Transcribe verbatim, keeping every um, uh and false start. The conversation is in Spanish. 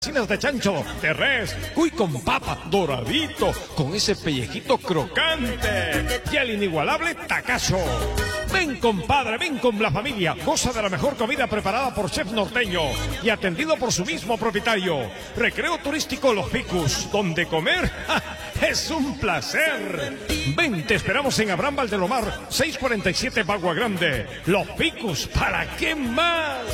Cinas de chancho, de res, cuy con papa, doradito, con ese pellejito crocante y el inigualable tacacho. Ven, compadre, ven con la familia, goza de la mejor comida preparada por chef norteño y atendido por su mismo propietario. Recreo turístico Los Picus, donde comer ¡ja! Es un placer. Ven, te esperamos en Abraham Valdelomar, seiscientos cuarenta y siete Bagua Grande. Los Picus, ¿para qué más?